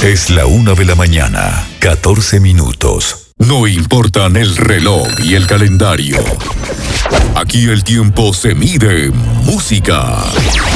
Es la 1 de la mañana, 14 minutos. No importan el reloj y el calendario. Aquí el tiempo se mide en música.